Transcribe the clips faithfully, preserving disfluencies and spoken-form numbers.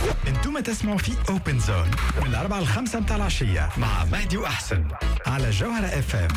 انتم تسمعوا في اوبن زون من الأربعة الخمسة متاع العشية مع مهدي وأحسن على جوهرة اف ام.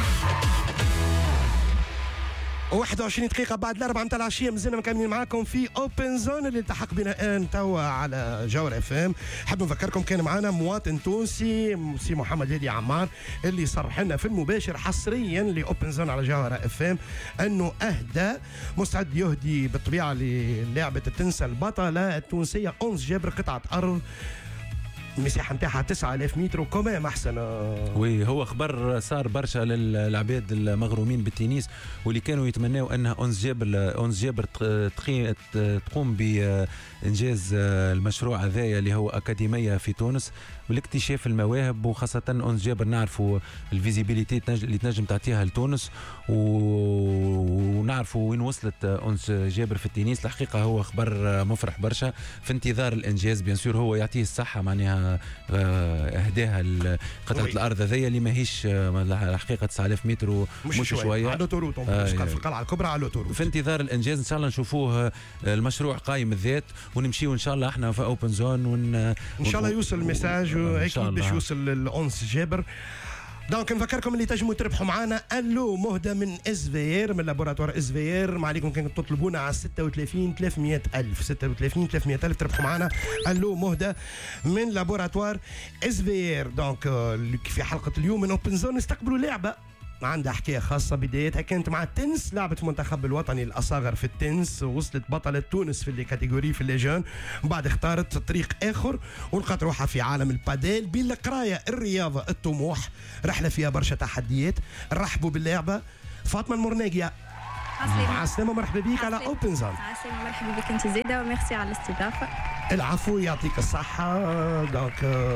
واحد وعشرين دقيقة بعد الأربعة متاع العشية مازلنا مكملين معاكم في اوبن زون اللي التحق بنا الآن توا على جوهرة اف ام. حاب نذكركم كان معنا مواطن تونسي سي محمد هادي عمار اللي صرح لنا في المباشر حصريا لاوبن زون على جوهرة اف ام انه اهدى مستعد يهدي بالطبيعة للعبة التنس البطلة التونسية أونس جابر قطعة أرض المساحه نتاعها تسعة آلاف متر وكمان احسن. وي هو خبر صار برشا للعباد المغرومين بالتنس واللي كانوا يتمناوا انها اونس جابر اونس جابر تقوم بانجاز المشروع هذايا اللي هو اكاديميه في تونس والاكتشاف المواهب، وخاصه اونس جابر نعرفوا الفيزيبيليتي اللي تنجم تعطيها لتونس ونعرفوا وين وصلت اونس جابر في التنس. الحقيقه هو خبر مفرح برشا، في انتظار الانجاز بيان سور. هو يعطيه الصحه معناها اهداها قطعه الارض هذيا اللي ماهيش الحقيقه تسعة آلاف متر ومش شويه, شوية. على لوتوروت آه في القلعه الكبرى على لوتوروت. في انتظار الانجاز ان شاء الله نشوفوه المشروع قايم الذات ونمشيو ان شاء الله احنا في اوبن زون ون... ان شاء الله يوصل الميساج اكيد باش يوصل لأونس جابر. دونك نفكركم اللي تنجموا تربحوا معنا اللو مهدى من اس في ار من لابوراتوار اس في ار. ما عليكم كان تطلبونا على ستة وثلاثين ثلاثمية ألف ستة وثلاثين ثلاثمية ألف تربحوا معنا اللو مهدى من لابوراتوار اس في ار. دونك في حلقه اليوم من اوبن زون نستقبلوا لعبه عندها حكايه خاصه بدايتها كانت مع التنس. لعبه المنتخب الوطني الاصاغر في التنس وصلت بطله تونس في اللي كاتيجوري في الليجون، بعد اختارت طريق اخر ولقات روحها في عالم الباديل بالقرايه الرياضه الطموح، رحله فيها برشا تحديات. نرحبوا باللعبه فاطمه المرناقيه. مع السلامه، مرحبا بك على اوبن زون. مع السلامه، مرحبا بك انت زيده وميرسي على الاستضافه. العفو، يعطيك الصحه. دونك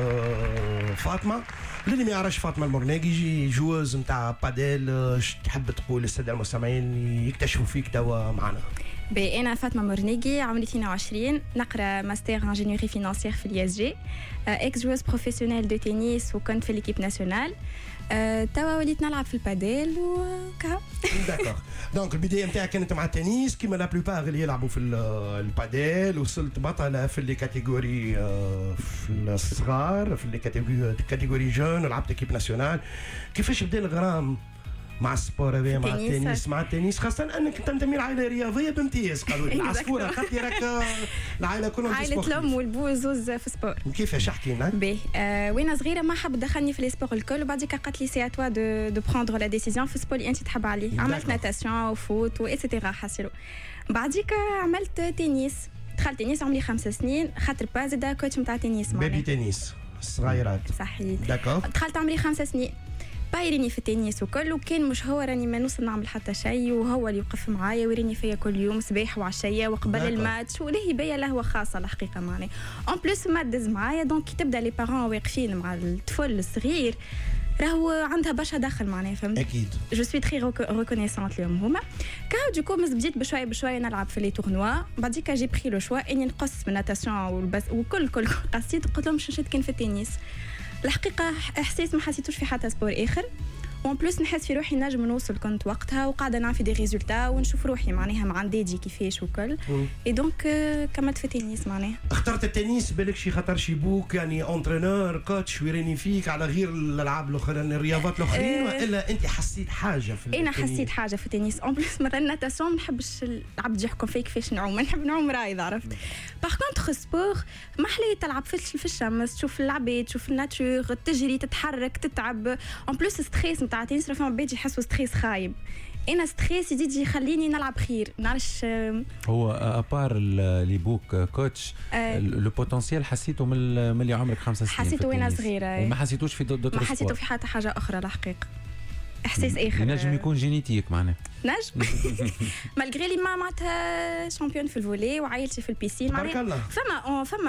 فاطمه، اللي ما يعرفش فاطمه المرناقي جوز نتاع باديل، تحب تقول للساده المستمعين يكتشفوا فيك توا معنا؟ بي انا فاطمه مرناقي، عمري اثنين وعشرين، نقرا ماستر انجينيوري فينانسيير في الياس جي، اكس جوز بروفيسيونيل دو تنس وكنت في ليكيب ناسيونال. أه توا وليت نلعب في الباديل وكا. داكور. دونك البدايه نتاعك كانت مع التنس كيما لا بلوبار اللي يلعبوا في الباديل، وصلت بطله في اللي كاتيجوري في الصغار، في اللي كاتيجوري كاتيجوري جون، لعبت كيب ناسيونال. كيفاش بدا الغرام مع السبور هذا، مع التنس مع التنس خاصة انك انت تنتمي لعائلة رياضية بامتياز؟ قالوا لي العصفورة قالت لي راك العائلة كلهم في عائلة الأم والبو زوز في سبور. كيفاش احكي لنا؟ باهي آه وانا صغيرة ما حب دخلني في السبور الكل، وبعديك قالت لي سي اتوا دو دو بروندر لا ديسيزيون في السبور اللي انت تحب عليه. عملت ناتاسيون وفوت و ايتترا حاسيلو. بعديك عملت تنس، دخلت تنس عمري خمس سنين، خاطر با زادا كوتش نتاع تنس بيبي تنس صغيرات. صحيح. داكور. دخلت عمري خمس سنين بايريني في التنس وكل، وكان مش هو راني ما نوصل نعمل حتى شيء، وهو اللي يوقف معايا ويريني فيا كل يوم صباح وعشيه وقبل الماتش، وليه بيا لهوه خاصه الحقيقه معناها. اون بليس ما دز معايا، دونك كي تبدا لي بارون واقفين مع الطفل الصغير راهو عندها برشا دخل معناها، فهمت؟ اكيد. جو سوي تري ريكونيسونت لهم هما. كاو دوكو بديت بشويه بشويه نلعب في لي تورنوا، بعديك جي بري لو شوا اني نقص من الناتاسيون والبس وكل كل قصيت، قلت لهم شنو كان في التنس. الحقيقه احساس ما حسيتوش في حتى سبور اخر، وان بلوس نحس في روحي نجم نوصل كنت وقتها، وقاعده نعرف دي ريزولتا ونشوف روحي معناها مع نديجي كيفاش وكل. اي دونك كملت في التنس معناها. اخترت التنس بالك شي خاطر شي بوك يعني اونترينور كوتش ويريني فيك على غير الالعاب الاخرى الرياضات الاخرين، والا انت حسيت حاجه في التنس؟ انا حسيت حاجه في التنس. اون بلوس مثلا الناتاسيون ما نحبش العبد يحكم فيك كيفاش نعوم، نحب نعوم رايد عرفت. باغ كونتخ سبور ما حليت تلعب في في الشمس، تشوف العباد، تشوف الناتور، تجري تتحرك تتعب. اون بلوس ستريس نتاع التنس راه فما بيت يحسوا ستريس خايب، انا ستريس يزيد يخليني نلعب خير. نعرفش هو ابار لي بوك كوتش لو بوتنسيال حسيته من ملي عمرك خمس سنين؟ حسيته وانا صغيره، وما حسيتوش في دوت ما حسيته في حتى حاجه اخرى الحقيقه. احساس اخر ينجم يكون جينيتيك معناه، نجم مالغري لي ما معناتها شامبيون في الفولي وعائلتي في البيسين معناها فما فما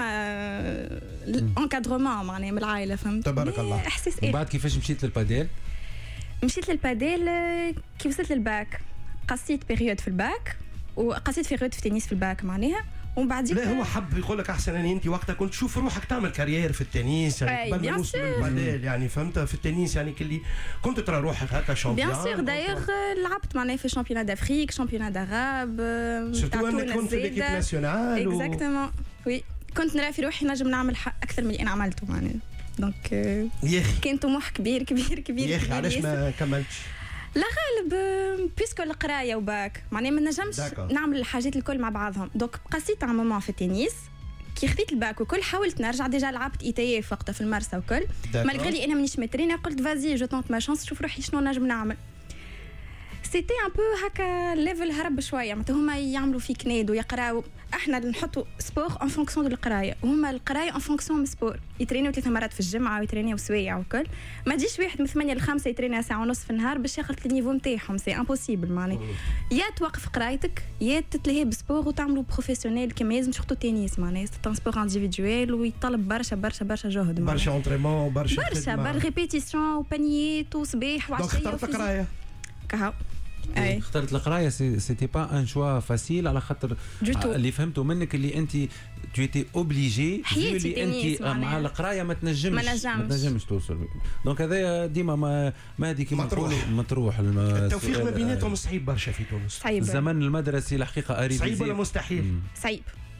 انكادرومون معناها من العائله، فهمت؟ تبارك الله. احساس اخر. بعد كيفاش مشيت للباديل؟ مشيت للباديل كي وصلت للباك، قصيت بيريود في الباك وقصيت بيريود في التنس في الباك معناها، ومن بعد لا هو حب يقول لك احسن ان انت وقتها كنت تشوف روحك تعمل كارير في التنس يعني قبل ما نوصل للباديل يعني، فهمت؟ في التنس يعني كلي كنت ترى روحك هكا شامبيون. بيان سور دايوغ لعبت معناها في شامبيونات دافريك، شامبيونات داراب، سورتو انك كنت في ليكيب ناسيونال. اكزاكتومون وي كنت نرى في روحي نجم نعمل حق اكثر من اللي انا عملته معناها دونك يا اخي كان طموح كبير كبير كبير يا اخي علاش ما كملتش؟ لا غالب بيسكو القرايه وباك معناها ما نجمش نعمل الحاجات الكل مع بعضهم دونك قصيت على مومون في التنس كي خديت الباك وكل حاولت نرجع ديجا لعبت اي تي اف وقتها في المرسى وكل مالغري لي انا مانيش مترينه قلت فازي جو تونت ما شانس نشوف روحي شنو نجم نعمل سيتي ان بو هكا ليفل هرب شويه معناتها هما يعملوا في كناد ويقراو احنا نحطوا سبور ان فونكسيون دو القرايه وهما القرايه ان فونكسيون من سبور يترينيو ثلاث مرات في الجمعه ويترينيو سوايع وكل ما تجيش واحد من ثمانية ل خمسة يتريني ساعه ونص في النهار باش ياخذ النيفو نتاعهم سي امبوسيبل معناها يا توقف قرايتك يا تتلهي بسبور وتعملوا بروفيسيونيل كما لازم سورتو تنس معناها سي سبور انديفيدويل ويطلب برشا برشا برشا جهد برشا اونتريمون برشا برشا بر ريبيتيسيون وبانييت وصباح وعشيه دونك اخترت القرايه كهو أي. اخترت القرايه سيتي با ان شوا فاسيل على خاطر اللي فهمته منك اللي انت تو ايتي اوبليجي اللي انت مع القرايه ما تنجمش ما نجمش, ما تنجمش توصل دونك هذا ديما ما ما هذيك مطروح التوفيق ما بيناتهم صعيب برشا في تونس صعيب الزمن المدرسي الحقيقه قريب صعيب ولا مستحيل؟ صعيب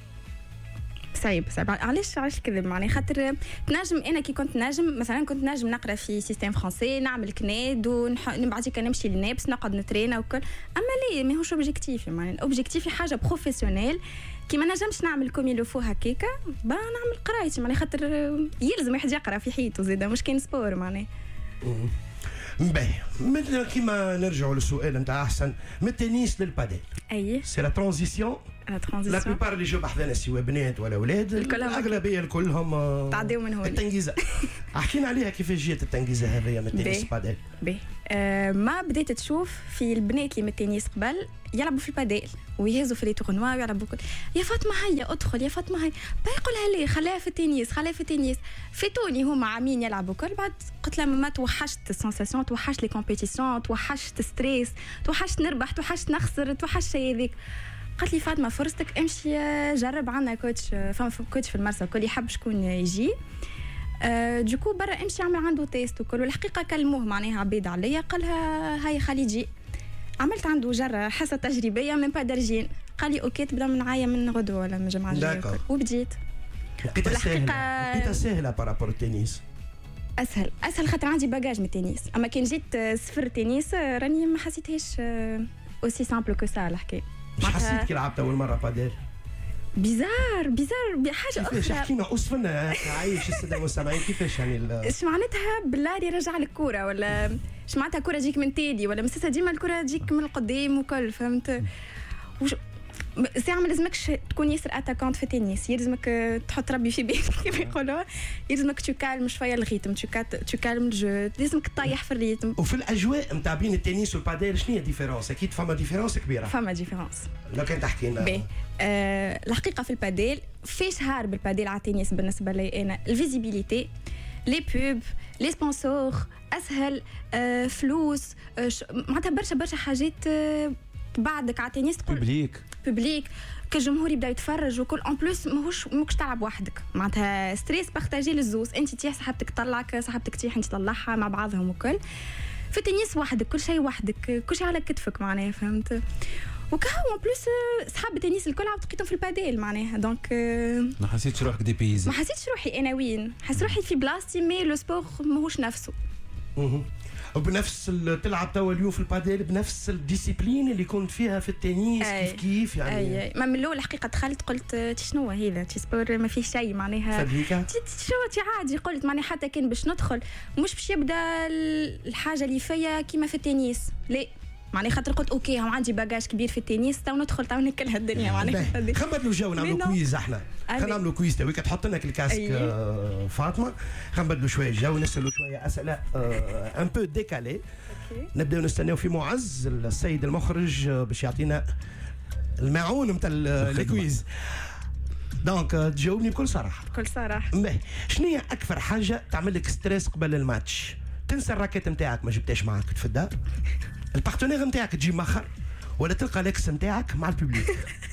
صعيب صعيب علاش علاش كذب معني خاطر تنجم انا كي كنت نجم مثلا كنت نجم نقرا في سيستم فرونسي نعمل كناد ونبعد كان نمشي للنابس نقعد نترينا وكل اما ليه ماهوش اوبجيكتيفي معني اوبجيكتيفي حاجه بروفيسيونيل كي ما نجمش نعمل كومي لو فو هكاكا با نعمل قرايتي معني خاطر يلزم واحد يقرا في حياته زيد مش كاين سبور معني باهي مثلا كيما نرجعوا للسؤال نتاع احسن من التنس للبادل اي سي لا ترانزيسيون لا ترانزيسيون لا بيبار اللي جو بحذانا سواء بنات ولا اولاد الاغلبيه الكلهم تعديو من هون التنجيزه احكينا عليها كيفاش جات التنجيزه هذه من التنس بادل باهي آه ما بديت تشوف في البنات اللي من التنس قبل يلعبوا في البادل ويهزوا في لي تورنوا ويلعبوا كل يا فاطمه هيا ادخل يا فاطمه هيا بيقولها لي خليها في التنس خليها في التنس في توني هما عامين يلعبوا كل بعد قلت لها ما توحشت السنساسيون توحشت لي كومبيتيسيون توحشت ستريس توحشت نربح توحشت نخسر توحشت شيء هذيك قالت لي فاطمه فرصتك امشي جرب عندنا كوتش فما كوتش في المرسى الكل يحب شكون يجي أه دوكو برا امشي عمل عنده تيست وكل والحقيقه كلموه معناها عبيد عليا قالها هاي خلي يجي عملت عنده جرة حصة تجريبية من بدرجين قال لي اوكي تبدا من معايا من غدوة ولا من جمعة الجاية وبديت لقيتها سهلة لقيتها سهلة بارابور التنس اسهل اسهل خاطر عندي باجاج من التنس اما كان جيت صفر تنس راني ما حسيتهاش اوسي سامبل كو سا الحكاية مش حسيت كي لعبت اول مرة بادل بيزار بيزار حاجه اخرى كيفاش احكينا اصفنا عايش الساده المستمعين كيفاش يعني ايش معناتها بالله يرجع لك كوره ولا ايش معناتها كوره تجيك من تالي ولا مساسه ديما الكوره تجيك من القدام وكل فهمت وش ساعه ما لازمكش تكون ياسر اتاكونت في التنس يلزمك تحط ربي في بالك كيف يقولوا يلزمك تكالم شويه الريتم تكالم الجو لازمك تطيح في الريتم وفي الاجواء نتاع بين التنس والبادل شنو هي الديفيرونس اكيد فما ديفيرونس كبيره فما ديفيرونس لو كان تحكي لنا آه الحقيقه في البادل فيش هارب البادل على التنس بالنسبه لي انا الفيزيبيليتي لي بوب لي سبونسور اسهل آه فلوس آه معناتها برشا برشا حاجات آه بعدك على التنس تقول بوبليك بوبليك كالجمهور يبدا يتفرج وكل اون بلوس ماهوش ماكش تلعب وحدك معناتها ستريس بارتاجي للزوز انت تيح صاحبتك تطلعك صاحبتك تيح انت تطلعها مع بعضهم وكل في التنس وحدك كل شيء وحدك كل شيء على كتفك معناها فهمت وكهو اون بلوس صحاب التنس الكل عاود لقيتهم في البادل معناها دونك ما حسيتش روحك دي بيزي ما حسيتش روحي انا وين حس روحي في بلاصتي مي لو سبور ماهوش نفسه وبنفس تلعب توا اليوم في البادل بنفس الديسيبلين اللي كنت فيها في التنس كيف كيف يعني اي اي ما من الاول الحقيقه دخلت قلت شنو هذا تي سبور ما فيه شيء معناها شو تي عادي قلت معناها حتى كان باش ندخل مش باش يبدا الحاجه اللي فيا كيما في التنس لا معناها خاطر قلت اوكي هم عندي باجاج كبير في التنس تو ندخل تو نكلها الدنيا معناها خمد له جو نعملوا كويز احنا خلينا نعملوا كويز تويك تحط لنا الكاسك أيه. فاطمه خمد له شويه جو نسالوا شويه اسئله ان بو ديكالي نبداو نستناو في معز السيد المخرج باش يعطينا المعون نتاع الكويز دونك تجاوبني بكل صراحه بكل صراحه شنو هي اكثر حاجه تعمل لك ستريس قبل الماتش تنسى الراكيت نتاعك ما جبتهاش معاك تفدا البارتنير نتاعك تجي مخر ولا تلقى الاكس نتاعك مع الببليك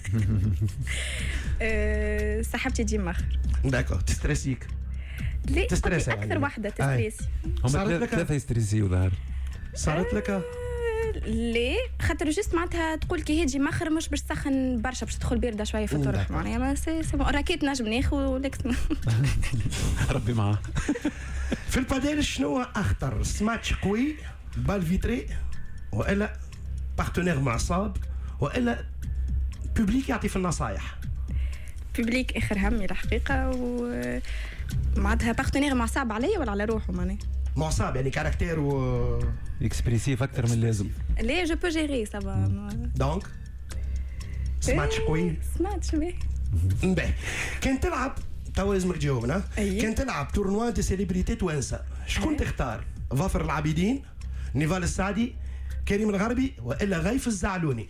أه صاحبتي تجي مخر داكور تستريسيك لا تستريس اكثر يعني. واحده تستريسي هم ثلاثه يستريسيو ظهر صارت لك ليه خاطر جست معناتها تقول كي هيجي مخر مش باش تسخن برشا باش تدخل بارده شويه في الطرح معناها ما سي سي راكيت نجم ناخذ لك ربي معاه. في الباديل شنو اخطر سماتش قوي بال فيتري والا بارتنير معصاب والا بوبليك يعطي في النصايح؟ بوبليك اخر همي الحقيقه و معناتها بارتنير معصاب عليا ولا على روحه معناها معصاب يعني كاركتير و اكسبريسيف اكثر من اللازم. ليه جو بو جيري سافا دونك سماتش قوي سماتش باهي باهي. كان تلعب توا لازمك تجاوبنا. أيه. كان تلعب تورنوا دي سيليبريتي توانسه شكون تختار؟ ظافر العابدين، نيفال السعدي، كريم الغربي والا غيف الزعلوني؟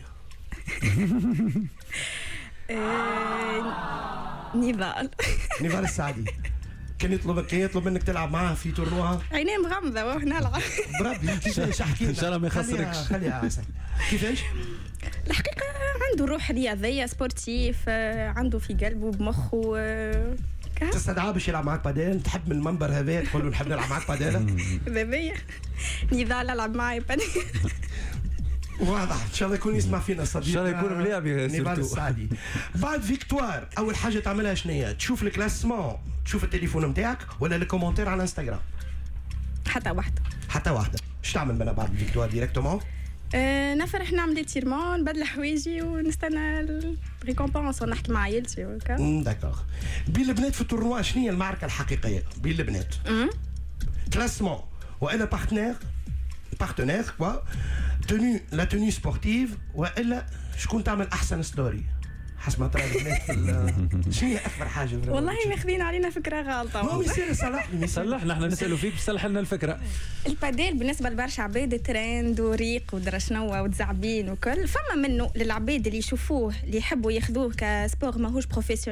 نيفال نيفال السعدي كان يطلب كان يطلب منك تلعب معاه في تورنوا عينيه مغمضه وهو نلعب بربي كيفاش احكي لنا ان شاء الله ما يخسركش. خليها عسل كيفاش الحقيقه عنده روح رياضيه سبورتيف عنده في قلبه بمخه تستدعى باش يلعب معك باديل تحب من المنبر هذا تقول له نحب نلعب معك باديل ذبيه نضال العب معي باديل واضح ان شاء الله يكون يسمع فينا صديق ان شاء الله يكون مليح نيفال السعدي. بعد فيكتوار اول حاجه تعملها شنية؟ تشوف الكلاسمون تشوف التليفون نتاعك ولا الكومنتير على انستغرام؟ حتى واحده حتى واحده. ايش تعمل من بعد الفيكتوار ديريكتومون؟ أه نفرح نعمل دي تيرمون نبدل حوايجي ونستنى الريكومبونس ونحكي مع عائلتي وهكا. داكوغ. بين البنات في التورنوا شنو هي المعركه الحقيقيه بين البنات؟ كلاسمون والا بارتنير بارتنير كوا توني لا توني سبورتيف والا شكون تعمل احسن ستوري حسب ما ترى البنات في شنو هي اكثر حاجه والله ماخذين علينا فكره غلطه ما يصير صلحني صلحنا احنا نسالوا فيك صلح لنا الفكره. الباديل بالنسبه لبرشا عباد ترند وريق ودرا شنو وتزعبين وكل فما منه للعباد اللي يشوفوه اللي يحبوا ياخذوه كسبور ماهوش بروفيسيونيل